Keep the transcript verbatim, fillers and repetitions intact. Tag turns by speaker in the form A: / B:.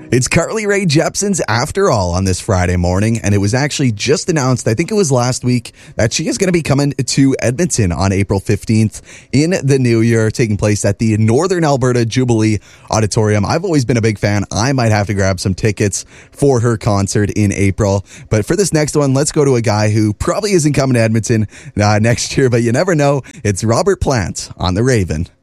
A: It's Carly Rae Jepsen's After All on this Friday morning, and it was actually just announced, I think it was last week, that she is going to be coming to Edmonton on April fifteenth in the new year, taking place at the Northern Alberta Jubilee Auditorium. I've always been a big fan. I might have to grab some tickets for her concert in April. But for this next one, let's go to a guy who probably isn't coming to Edmonton uh, next year, but you never know. It's Robert Plant on The Raven.